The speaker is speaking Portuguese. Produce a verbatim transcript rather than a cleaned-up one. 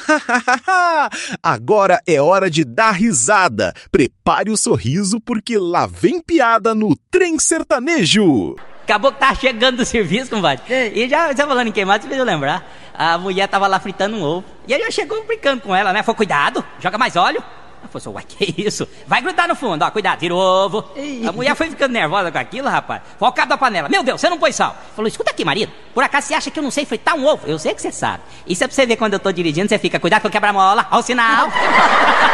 Agora é hora de dar risada. Prepare o sorriso porque lá vem piada no Trem Sertanejo. Acabou que tá chegando do serviço, compadre. E já, já falando em queimado, você fez eu lembrar. A mulher tava lá fritando um ovo. E aí já chegou brincando com ela, né? Falou, cuidado, joga mais óleo. Ela falou, uai, que isso? Vai grudar no fundo, ó, cuidado, tira o ovo. Ei. A mulher foi ficando nervosa com aquilo, rapaz. Falou, o cabo da panela, meu Deus, você não pôs sal. Falou, escuta aqui, marido, por acaso você acha que eu não sei fritar um ovo? Eu sei que você sabe. Isso é pra você ver quando eu tô dirigindo, você fica, cuidado que eu quebro a mola, ó o sinal.